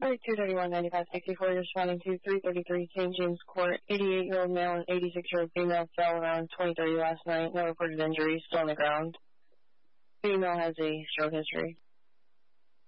District 231-9564, responding to 333 St. James Court. 88-year-old male and 86-year-old female fell around 20:30 last night. No reported injuries, still on the ground. Female has a stroke history.